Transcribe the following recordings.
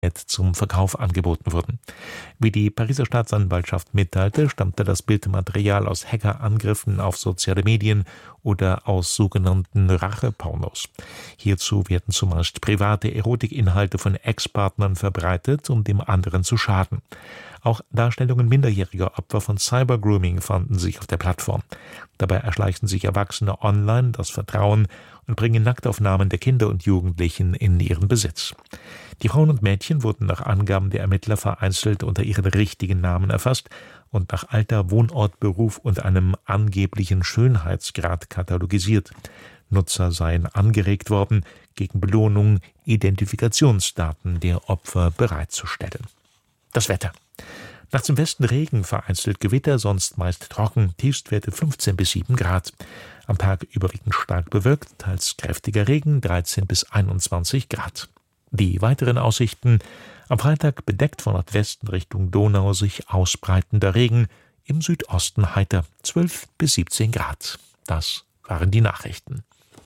zum Verkauf angeboten wurden. Wie die Pariser Staatsanwaltschaft mitteilte, stammte das Bildmaterial aus Hackerangriffen auf soziale Medien oder aus sogenannten Rachepornos. Hierzu werden zumeist private Erotikinhalte von Ex-Partnern verbreitet, um dem anderen zu schaden. Auch Darstellungen minderjähriger Opfer von Cybergrooming fanden sich auf der Plattform. Dabei erschleichen sich Erwachsene online das Vertrauen und bringen Nacktaufnahmen der Kinder und Jugendlichen in ihren Besitz. Die Frauen und Mädchen wurden nach Angaben der Ermittler vereinzelt unter ihren richtigen Namen erfasst und nach Alter, Wohnort, Beruf und einem angeblichen Schönheitsgrad katalogisiert. Nutzer seien angeregt worden, gegen Belohnung Identifikationsdaten der Opfer bereitzustellen. Das Wetter. Nachts im Westen Regen, vereinzelt Gewitter, sonst meist trocken, Tiefstwerte 15 bis 7 Grad. Am Tag überwiegend stark bewölkt, teils kräftiger Regen, 13 bis 21 Grad. Die weiteren Aussichten: am Freitag bedeckt von Nordwesten Richtung Donau sich ausbreitender Regen, im Südosten heiter, 12 bis 17 Grad. Das waren die Nachrichten.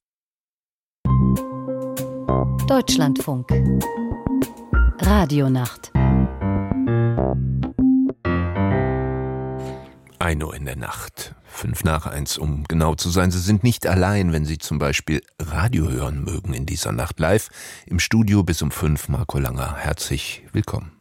Deutschlandfunk Radionacht 1 Uhr in der Nacht, 1:05, um genau zu sein. Sie sind nicht allein, wenn Sie zum Beispiel Radio hören mögen in dieser Nacht. Live im Studio bis um 5, Marco Langer. Herzlich willkommen.